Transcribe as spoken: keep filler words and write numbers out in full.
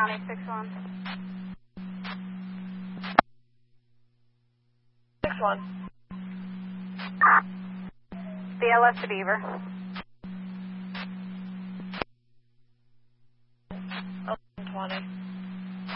County six one. six one. B L S to Beaver. eleven twenty.